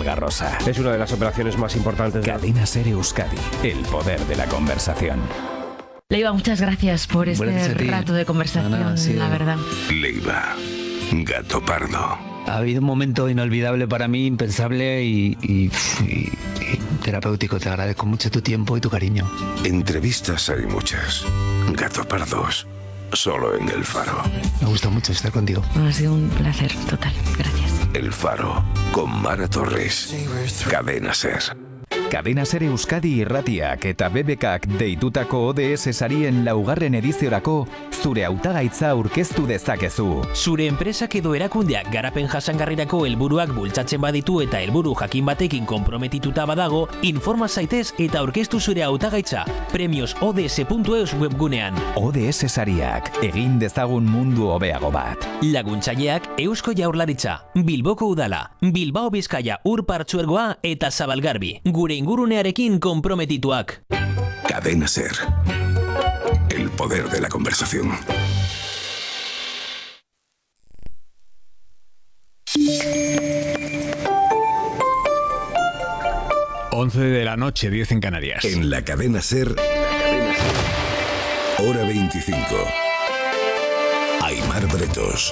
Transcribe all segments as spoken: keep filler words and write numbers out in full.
Valgarrosa. Es una de las operaciones más importantes de... Cadena SER Euskadi, el poder de la conversación. Leiva, muchas gracias por este gracias rato de conversación, no, no, sí, la verdad. Leiva, gato pardo. Ha habido un momento inolvidable para mí, impensable y, y, y, y terapéutico. Te agradezco mucho tu tiempo y tu cariño. Entrevistas hay muchas. Gato pardos, solo en El Faro. Me gusta mucho estar contigo. Ha sido un placer total, gracias. El Faro, con Mara Torres. Cadena SER. Cadena SER Euskadi irratiak eta B B Kak deitutako O D S sarien laugarren ediziorako zure hautagaitza aurkeztu dezakezu. Zure enpresak edo erakundeak garapen jasangarrirako helburuak bultzatzen baditu eta helburu jakin batekin konprometituta badago, informa zaitez eta aurkeztu zure hautagaitza premios O D S puntu eus webgunean. O D S sariak, egin dezagun mundu hobeago bat. Laguntzaileak Eusko Jaurlaritza, Bilboko Udala, Bilbao Bizkaia Ur Partzuergoa eta Zabalgarbi. Gure ingurunearekin konprometituak. Cadena SER. El poder de la conversación. once de la noche, diez en Canarias. En la Cadena SER, hora veinticinco. Aimar Bretos.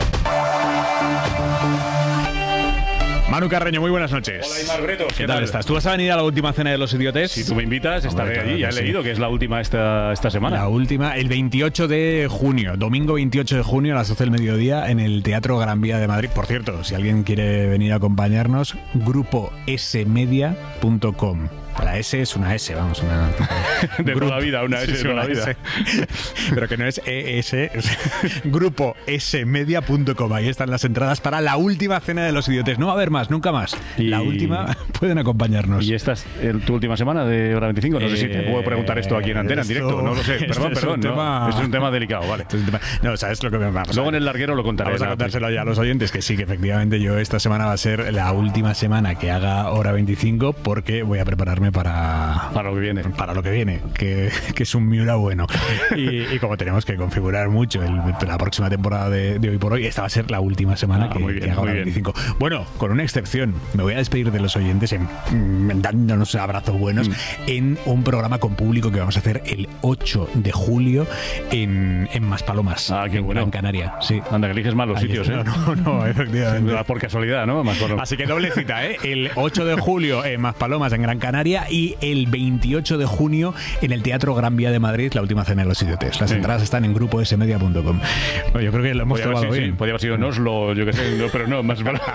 Manu Carreño, muy buenas noches. Hola, Aimar Bretos. ¿Qué, ¿Qué tal, tal estás? ¿Tú vas a venir a la última cena de los idiotes? Si tú me invitas, estaré Hombre, allí. Ya he sí. leído que es la última esta, esta semana. La última, el veintiocho de junio, domingo veintiocho de junio a las doce del mediodía en el Teatro Gran Vía de Madrid. Por cierto, si alguien quiere venir a acompañarnos, grupo s media punto com. La S es una S, vamos, una... de toda la vida, una S sí, de toda la vida. S. Pero que no es E S, es grupo s media punto com. Ahí están las entradas para la última cena de los idiotes. No va a haber más, nunca más. Y... la última, pueden acompañarnos. ¿Y esta es el, tu última semana de hora veinticinco? No eh, sé si te puedo preguntar esto aquí en antena, esto, en directo. No lo sé, perdón, perdón. No, tema... Esto es un tema delicado, vale. Es tema... No, ¿sabes lo que me pasa? Luego en el larguero lo contaré. Vamos a contárselo ya a los oyentes, que sí, que efectivamente yo esta semana va a ser la última semana que haga hora veinticinco porque voy a prepararme para... Para lo que viene. Para lo que viene, que, que es un Miura bueno. Y, y como tenemos que configurar mucho el, la próxima temporada de, de Hoy por Hoy, esta va a ser la última semana ah, que, bien, que haga hora veinticinco. Bueno, con una excepción, me voy a despedir de los oyentes en, en, dándonos abrazos buenos mm. en un programa con público que vamos a hacer el ocho de julio en, en Maspalomas, ah, qué en bueno. Gran Canaria. Sí. Anda, que eliges mal los Ahí sitios, es, ¿eh? No, no, no, efectivamente. Por casualidad, ¿no? Maspalomas. Así que doble cita, ¿eh? El ocho de julio en Maspalomas, en Gran Canaria, y el veintiocho de junio en el Teatro Gran Vía de Madrid, la última cena de los idiotes. Las sí. entradas están en grupo s media punto com. Bueno, yo creo que lo hemos podría tomado bien. Sí, podría haber sido en Oslo, yo qué sé, no, pero no, más vale.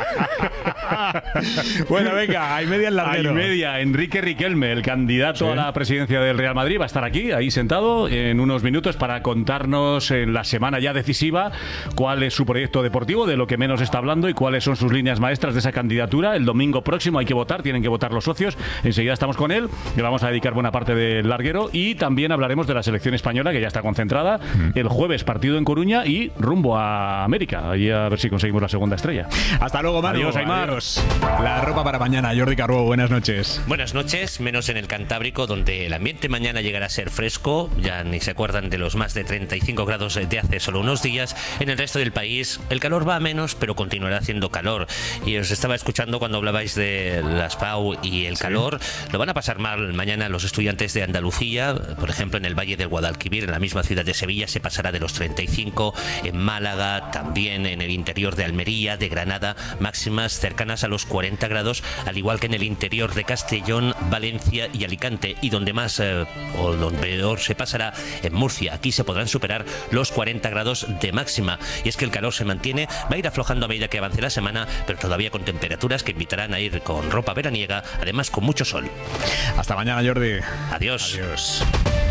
Bueno, venga, hay media en larguero. Hay media. Enrique Riquelme, el candidato sí. a la presidencia del Real Madrid, va a estar aquí, ahí sentado, en unos minutos para contarnos en la semana ya decisiva cuál es su proyecto deportivo, de lo que menos está hablando y cuáles son sus líneas maestras de esa candidatura. El domingo próximo hay que votar, tienen que votar los socios. Enseguida estamos con él, le vamos a dedicar buena parte del larguero y también hablaremos de la selección española, que ya está concentrada. Mm. El jueves partido en Coruña y rumbo a América, ahí a ver si conseguimos la segunda estrella. Hasta luego, Manu. Adiós, Aimar. Adiós. La ropa para mañana. Jordi Carbo, buenas noches. Buenas noches, menos en el Cantábrico, donde el ambiente mañana llegará a ser fresco. Ya ni se acuerdan de los más de treinta y cinco grados de hace solo unos días. En el resto del país el calor va a menos, pero continuará haciendo calor. Y os estaba escuchando cuando hablabais de las P A U y el sí. calor. Lo van a pasar mal mañana los estudiantes de Andalucía. Por ejemplo, en el Valle del Guadalquivir, en la misma ciudad de Sevilla, se pasará de los treinta y cinco. En Málaga, también en el interior de Almería, de Granada, máximas cercanas a los cuarenta grados, al igual que en el interior de Castellón, Valencia y Alicante. Y donde más eh, o donde peor se pasará, en Murcia. Aquí se podrán superar los cuarenta grados de máxima. Y es que el calor se mantiene, va a ir aflojando a medida que avance la semana, pero todavía con temperaturas que invitarán a ir con ropa veraniega, además con mucho sol. Hasta mañana, Jordi. Adiós. Adiós.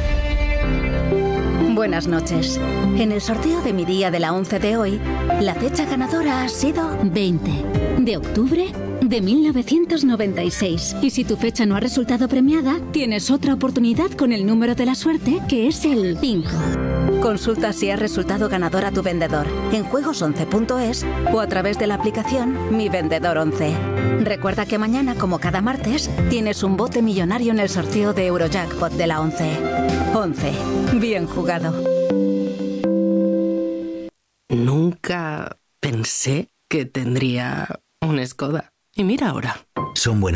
Buenas noches. En el sorteo de mi día de la once de hoy, la fecha ganadora ha sido veinte de octubre de mil novecientos noventa y seis. Y si tu fecha no ha resultado premiada, tienes otra oportunidad con el número de la suerte, que es el cinco. Consulta si ha resultado ganador a tu vendedor en juegos once punto es o a través de la aplicación Mi Vendedor once. Recuerda que mañana, como cada martes, tienes un bote millonario en el sorteo de Eurojackpot de la once. once. Bien jugado. Nunca pensé que tendría un Skoda. Y mira ahora. Son buenos.